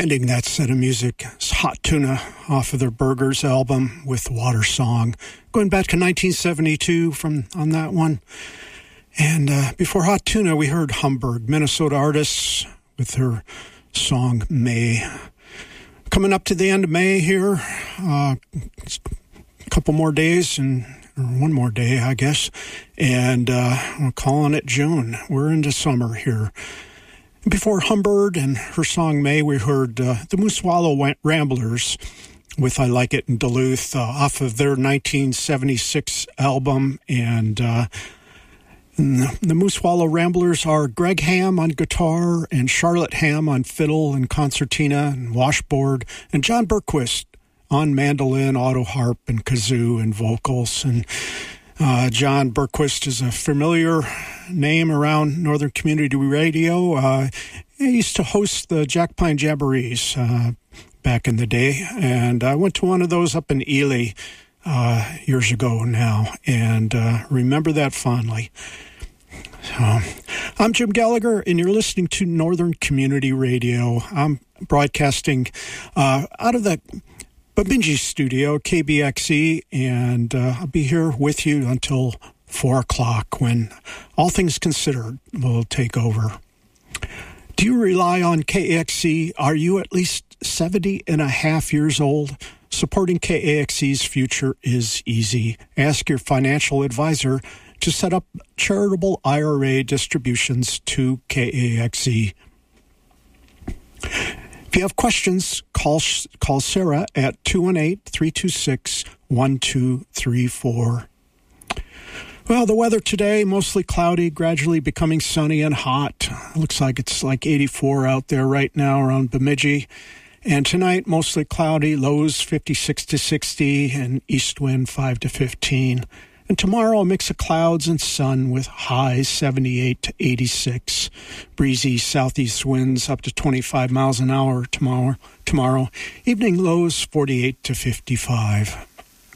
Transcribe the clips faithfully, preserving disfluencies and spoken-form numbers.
Ending that set of music is Hot Tuna off of their Burgers album with Water Song. Going back to nineteen seventy-two from on that one. And uh, before Hot Tuna, we heard Humberg, Minnesota artists, with their song May. Coming up to the end of May here, uh, a couple more days, and or one more day, I guess, and uh, we're calling it June. We're into summer here. Before Humbird and her song May, we heard uh, the Moosewallow Ramblers with I Like It in Duluth uh, off of their nineteen seventy-six album. And, uh, and the, the Moosewallow Ramblers are Greg Ham on guitar and Charlotte Ham on fiddle and concertina and washboard, and John Berquist on mandolin, auto harp, and kazoo and vocals. And Uh, John Berquist is a familiar name around Northern Community Radio. Uh, he used to host the Jack Pine Jamborees uh, back in the day, and I went to one of those up in Ely uh, years ago now, and uh, remember that fondly. So, I'm Jim Gallagher, and you're listening to Northern Community Radio. I'm broadcasting uh, out of the Bemidji studio, K B X E, and uh, I'll be here with you until four o'clock when All Things Considered will take over. Do you rely on K A X E? Are you at least seventy and a half years old? Supporting K A X E's future is easy. Ask your financial advisor to set up charitable I R A distributions to K A X E. If you have questions, call call Sarah at two one eight, three two six, one two three four. Well, the weather today, mostly cloudy, gradually becoming sunny and hot. Looks like it's like eighty-four out there right now around Bemidji. And tonight, mostly cloudy, lows fifty-six to sixty, and east wind five to fifteen. And tomorrow, a mix of clouds and sun with highs seventy-eight to eighty-six. Breezy southeast winds up to twenty-five miles an hour tomorrow. Tomorrow, evening lows forty-eight to fifty-five.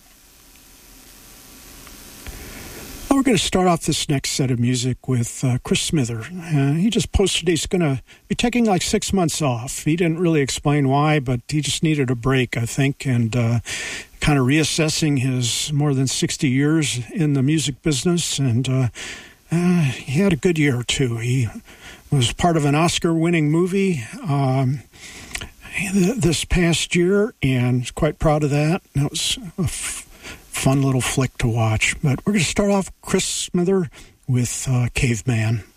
Well, we're going to start off this next set of music with uh, Chris Smither. Uh, he just posted he's going to be taking like six months off. He didn't really explain why, but he just needed a break, I think, and uh, kind of reassessing his more than sixty years in the music business. And uh, uh, he had a good year, too. He was part of an Oscar-winning movie um, this past year, and quite proud of that. That was a f- fun little flick to watch. But we're going to start off Chris Smither with uh, Caveman.